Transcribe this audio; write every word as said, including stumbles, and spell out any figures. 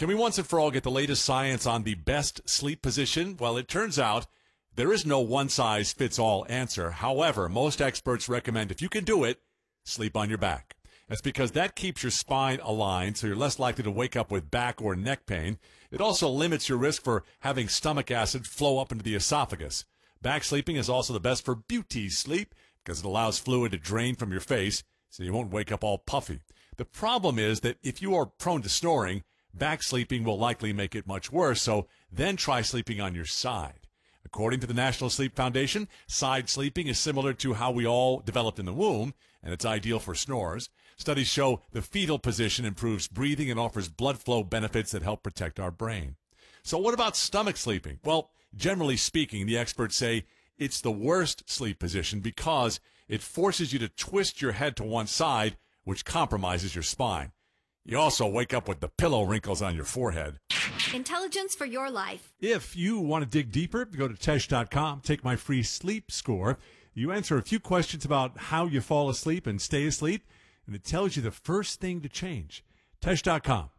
Can we once and for all get the latest science on the best sleep position? Well, it turns out there is no one-size-fits-all answer. However, most experts recommend if you can do it, sleep on your back. That's because that keeps your spine aligned, so you're less likely to wake up with back or neck pain. It also limits your risk for having stomach acid flow up into the esophagus. Back sleeping is also the best for beauty sleep because it allows fluid to drain from your face so you won't wake up all puffy. The problem is that if you are prone to snoring, back sleeping will likely make it much worse, so then try sleeping on your side. According to the National Sleep Foundation, side sleeping is similar to how we all developed in the womb, and it's ideal for snores. Studies show the fetal position improves breathing and offers blood flow benefits that help protect our brain. So what about stomach sleeping? Well, generally speaking, the experts say it's the worst sleep position because it forces you to twist your head to one side, which compromises your spine. You also wake up with the pillow wrinkles on your forehead. Intelligence for your life. If you want to dig deeper, go to Tesh dot com, take my free sleep score. You answer a few questions about how you fall asleep and stay asleep, and it tells you the first thing to change. Tesh dot com.